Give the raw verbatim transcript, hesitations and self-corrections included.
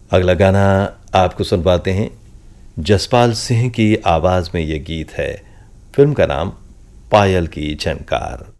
अगला गाना आपको सुनवाते हैं। जसपाल सिंह की आवाज में यह गीत है। फिल्म का नाम पायल की झनकार।